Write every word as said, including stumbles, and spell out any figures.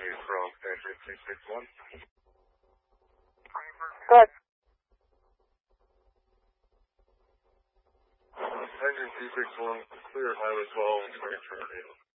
from engine two six one. Good. Engine two six one, clear highway twelve, transfer radio.